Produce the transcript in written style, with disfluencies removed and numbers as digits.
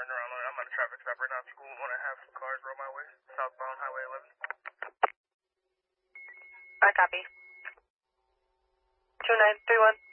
around. I'm on a traffic stop right now at school. Want to have some cars roll my way. Southbound Highway 11. I copy. 2931.